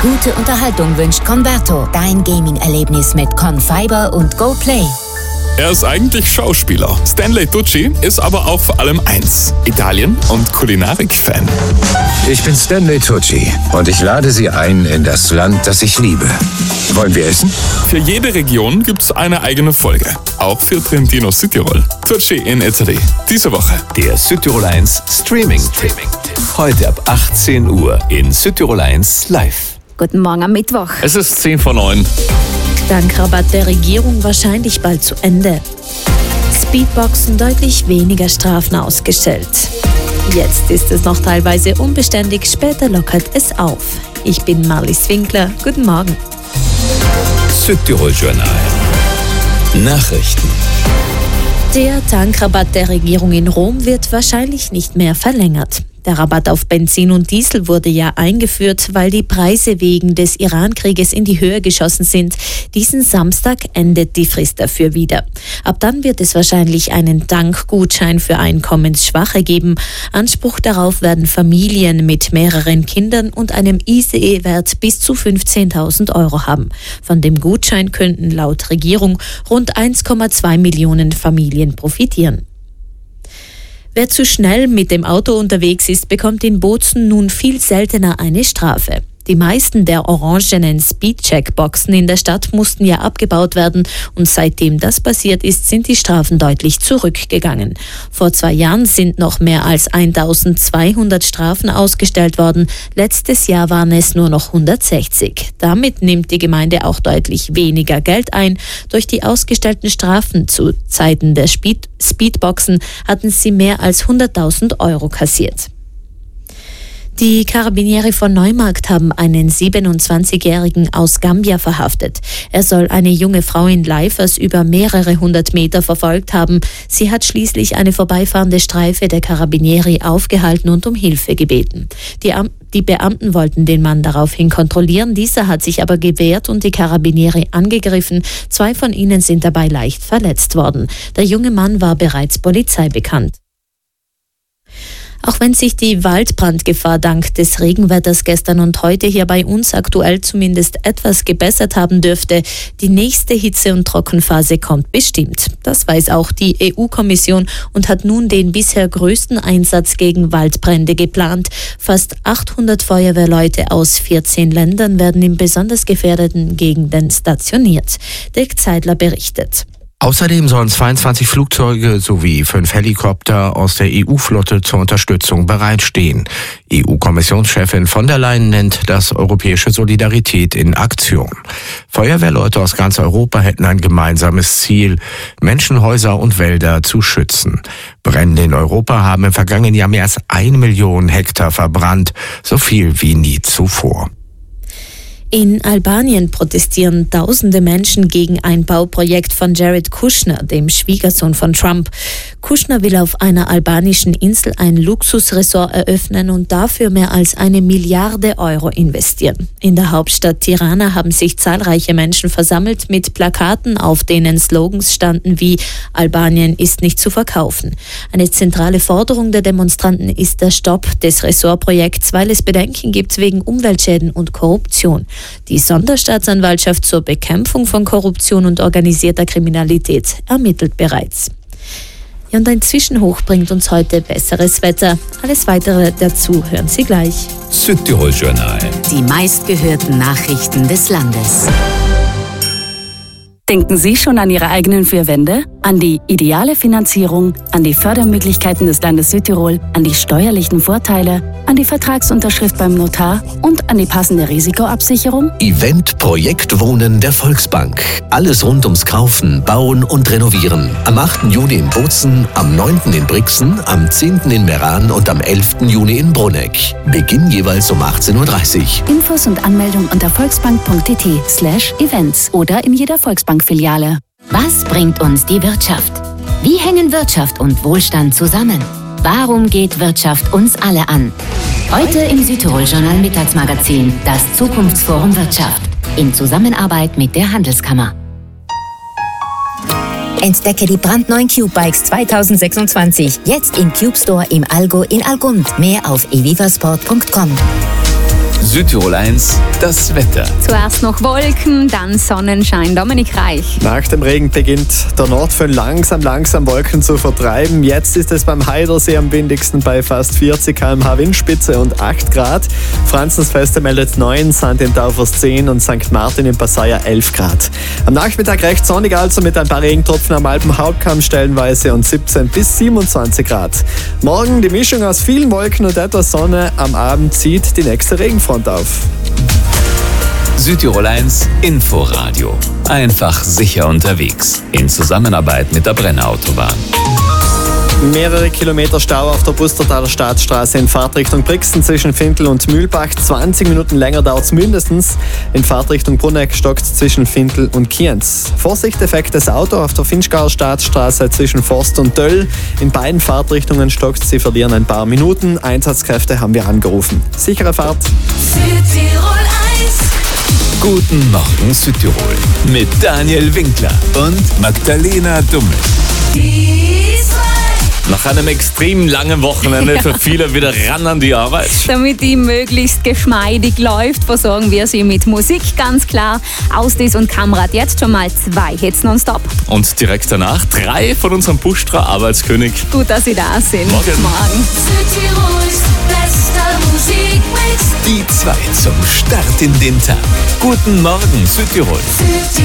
Gute Unterhaltung wünscht Converto. Dein Gaming-Erlebnis mit Confiber und GoPlay. Er ist eigentlich Schauspieler. Stanley Tucci ist aber auch vor allem eins: Italien- und Kulinarik-Fan. Ich bin Stanley Tucci und ich lade Sie ein in das Land, das ich liebe. Wollen wir essen? Für jede Region gibt's eine eigene Folge. Auch für Trentino Südtirol. Tucci in Italy. Diese Woche. Der Südtirol 1 Streaming-Tipp. Heute ab 18 Uhr in Südtirol 1 live. Guten Morgen am Mittwoch. Es ist 10 vor 9. Tankrabatt der Regierung wahrscheinlich bald zu Ende. Speedboxen deutlich weniger Strafen ausgestellt. Jetzt ist es noch teilweise unbeständig, später lockert es auf. Ich bin Marlies Winkler, guten Morgen. Südtirol Journal. Nachrichten. Der Tankrabatt der Regierung in Rom wird wahrscheinlich nicht mehr verlängert. Der Rabatt auf Benzin und Diesel wurde ja eingeführt, weil die Preise wegen des Iran-Krieges in die Höhe geschossen sind. Diesen Samstag endet die Frist dafür wieder. Ab dann wird es wahrscheinlich einen Tankgutschein für Einkommensschwache geben. Anspruch darauf werden Familien mit mehreren Kindern und einem ICE-Wert bis zu 15.000 € haben. Von dem Gutschein könnten laut Regierung rund 1,2 Millionen Familien profitieren. Wer zu schnell mit dem Auto unterwegs ist, bekommt in Bozen nun viel seltener eine Strafe. Die meisten der orangenen Speedcheck-Boxen in der Stadt mussten ja abgebaut werden und seitdem das passiert ist, sind die Strafen deutlich zurückgegangen. Vor 2 Jahren sind noch mehr als 1200 Strafen ausgestellt worden. Letztes Jahr waren es nur noch 160. Damit nimmt die Gemeinde auch deutlich weniger Geld ein. Durch die ausgestellten Strafen zu Zeiten der Speedboxen hatten sie mehr als 100.000 € kassiert. Die Karabinieri von Neumarkt haben einen 27-Jährigen aus Gambia verhaftet. Er soll eine junge Frau in Leifers über mehrere 100 Meter verfolgt haben. Sie hat schließlich eine vorbeifahrende Streife der Karabinieri aufgehalten und um Hilfe gebeten. Die Beamten wollten den Mann daraufhin kontrollieren. Dieser hat sich aber gewehrt und die Karabinieri angegriffen. 2 von ihnen sind dabei leicht verletzt worden. Der junge Mann war bereits Polizei bekannt. Auch wenn sich die Waldbrandgefahr dank des Regenwetters gestern und heute hier bei uns aktuell zumindest etwas gebessert haben dürfte, die nächste Hitze- und Trockenphase kommt bestimmt. Das weiß auch die EU-Kommission und hat nun den bisher größten Einsatz gegen Waldbrände geplant. Fast 800 Feuerwehrleute aus 14 Ländern werden in besonders gefährdeten Gegenden stationiert. Dirk Zeidler berichtet. Außerdem sollen 22 Flugzeuge sowie 5 Helikopter aus der EU-Flotte zur Unterstützung bereitstehen. EU-Kommissionschefin von der Leyen nennt das europäische Solidarität in Aktion. Feuerwehrleute aus ganz Europa hätten ein gemeinsames Ziel: Menschen, Häuser und Wälder zu schützen. Brände in Europa haben im vergangenen Jahr mehr als 1 Million Hektar verbrannt, so viel wie nie zuvor. In Albanien protestieren tausende Menschen gegen ein Bauprojekt von Jared Kushner, dem Schwiegersohn von Trump. Kushner will auf einer albanischen Insel ein Luxusresort eröffnen und dafür mehr als 1 Milliarde € investieren. In der Hauptstadt Tirana haben sich zahlreiche Menschen versammelt mit Plakaten, auf denen Slogans standen wie „Albanien ist nicht zu verkaufen". Eine zentrale Forderung der Demonstranten ist der Stopp des Ressortprojekts, weil es Bedenken gibt wegen Umweltschäden und Korruption. Die Sonderstaatsanwaltschaft zur Bekämpfung von Korruption und organisierter Kriminalität ermittelt bereits. Ja, und ein Zwischenhoch bringt uns heute besseres Wetter. Alles Weitere dazu hören Sie gleich. Südtirol Journal. Die meistgehörten Nachrichten des Landes. Denken Sie schon an Ihre eigenen 4 Wände? An die ideale Finanzierung, an die Fördermöglichkeiten des Landes Südtirol, an die steuerlichen Vorteile, an die Vertragsunterschrift beim Notar und an die passende Risikoabsicherung? Event Projekt Wohnen der Volksbank. Alles rund ums Kaufen, Bauen und Renovieren. Am 8. Juni in Bozen, am 9. in Brixen, am 10. in Meran und am 11. Juni in Bruneck. Beginn jeweils um 18:30 Uhr. Infos und Anmeldung unter volksbank.tt/events oder in jeder Volksbankfiliale. Was bringt uns die Wirtschaft? Wie hängen Wirtschaft und Wohlstand zusammen? Warum geht Wirtschaft uns alle an? Heute im Südtirol Journal Mittagsmagazin das Zukunftsforum Wirtschaft in Zusammenarbeit mit der Handelskammer. Entdecke die brandneuen Cube Bikes 2026. Jetzt im Cube Store im Allgäu in Algund. Mehr auf evivasport.com. Südtirol 1, das Wetter. Zuerst noch Wolken, dann Sonnenschein. Dominik Reich. Nach dem Regen beginnt der Nordföhn langsam Wolken zu vertreiben. Jetzt ist es beim Heidersee am windigsten bei fast 40 km/h Windspitze und 8 Grad. Franzensfeste meldet 9, St. in Taufers 10 und St. Martin in Passaia 11 Grad. Am Nachmittag recht sonnig, also mit ein paar Regentropfen am Alpenhauptkamm stellenweise und 17 bis 27 Grad. Morgen die Mischung aus vielen Wolken und etwas Sonne. Am Abend zieht die nächste Regenfront auf. Südtirol 1 Inforadio. Einfach sicher unterwegs. In Zusammenarbeit mit der Brenner Autobahn. Mehrere Kilometer Stau auf der Bustertaler Staatsstraße in Fahrtrichtung Brixen zwischen Fintel und Mühlbach. 20 Minuten länger dauert es mindestens. In Fahrtrichtung Brunegg stockt es zwischen Fintel und Kienz. Vorsicht, defektes Auto auf der Finchgauer Staatsstraße zwischen Forst und Döll. In beiden Fahrtrichtungen stockt es, sie verlieren ein paar Minuten. Einsatzkräfte haben wir angerufen. Sichere Fahrt. Südtirol 1. Guten Morgen Südtirol. Mit Daniel Winkler und Magdalena Dummel. Nach einem extrem langen Wochenende für viele wieder ran an die Arbeit. Damit die möglichst geschmeidig läuft, versorgen wir Sie mit Musik, ganz klar. Ausdies und Kamrat, jetzt schon mal 2 Hits nonstop. Und direkt danach 3 von unserem Buschtra Arbeitskönig. Gut, dass Sie da sind. Morgen. Südtirols bester Musikmix. Die 2 zum Start in den Tag. Guten Morgen Südtirol.